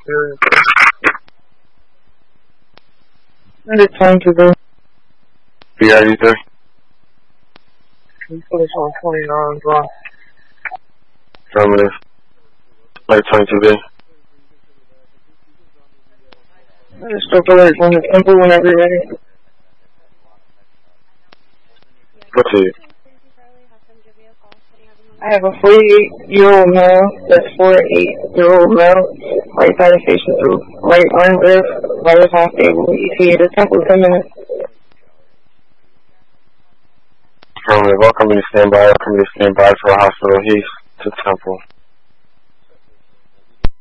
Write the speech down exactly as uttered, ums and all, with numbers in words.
What is time to do? B I E three. You put us on twenty-nine block. Affirmative. Light twenty-two B. Just go for it on the temple whenever you're ready. What's it? I have a forty-eight-year-old male that's forty-eight-year-old male. Right side is facing through. Right arm lift, right is half stable. E T A to temple ten minutes. Affirmative. Welcome to stand by. Welcome to stand by for a hospital. He's to temple.